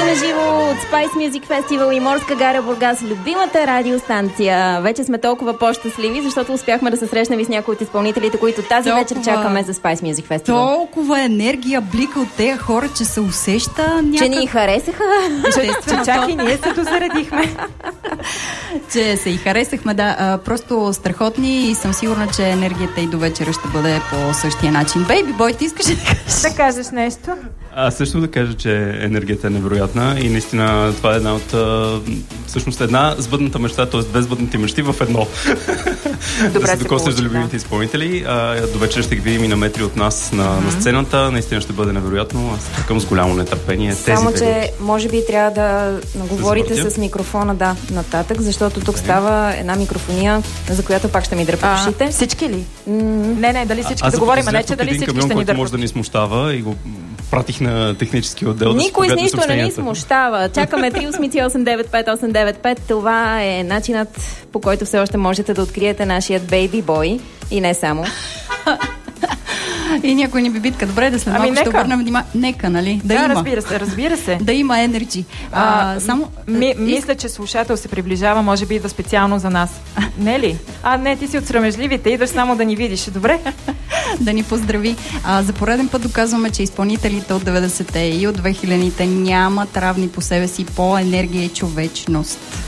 на живо от Spice Music Festival и Морска гара Бургас, любимата радиостанция. Вече сме толкова по-щастливи, защото успяхме да се срещнем и с някои от изпълнителите, които тази вечер чакаме за Spice Music Festival. Толкова енергия блика от тези хора, че се усеща Че ни харесаха. Естествено, чак и ние се дозаредихме. Че се и харесахме, да. Просто страхотни и съм сигурна, че енергията и до вечера ще бъде по същия начин. Бейби бой, ти искаш да кажеш нещо? Аз също да кажа, че енергията е невероятна и наистина това е една от всъщност една сбъдната мечта, т.е. две сбъднати мечти в едно. Добре, да се докоснеш до любимите изпълнители. До вечера ще ги видим и на метри от нас на сцената. Наистина ще бъде невероятно. Аз чакам с голямо нетърпение. Само, че може би трябва да наговорите с микрофона нататък, защото тук става една микрофония, за която пак ще ми дръпа ушите. Всички ли? Не, дали всички да говорим, не че дали всички ще ни дърпат. дърпат. Може да ни смущава и го пратих на технически отдел. Никой с нищо не ни смущава. Чакаме 380895895. Това е начинът, по който все още можете да откриете нашият Baby Boy и не само. И някой ни бибитка. Добре, да след малко ще обърнем внимание. Нека, нали? Да има. Разбира се. Да има енерджи. Мисля, че слушател се приближава, може би идва специално за нас. Не ли? Не, ти си от срамежливите, идваш само да ни видиш. Добре? Да ни поздрави. За пореден път доказваме, че изпълнителите от 90-те и от 2000-те нямат равни по себе си по енергия и човечност.